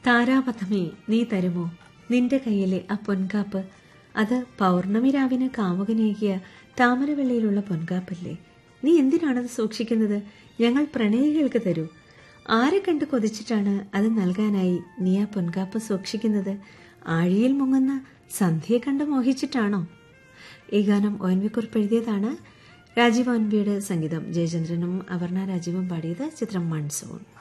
താരാപഥമേ നീ തരുമോ നിന്റെ കയ്യിലെ ആ പൊൻകാപ്പ്? അത് പൗർണമി രാവിന് കാമുകനേകിയ താമരവെള്ളിയിലുള്ള പൊൻകാപ്പല്ലേ? നീ എന്തിനാണത് സൂക്ഷിക്കുന്നത്? ഞങ്ങൾ പ്രണയികൾക്ക് തരൂ. ആരെ കണ്ട് കൊതിച്ചിട്ടാണ് അത് നൽകാനായി നീ ആ പൊൻകാപ്പ് സൂക്ഷിക്കുന്നത്? ആഴിയിൽ മുങ്ങുന്ന സന്ധ്യയെ കണ്ട് മോഹിച്ചിട്ടാണോ? ഈ ഗാനം ONV കുറിപ്പ് എഴുതിയതാണ്. രാജീവ് ONVയുടെ സംഗീതം. ജയചന്ദ്രനും അപർണ രാജീവും പാടിയത്. ചിത്രം മൺസൂൺ.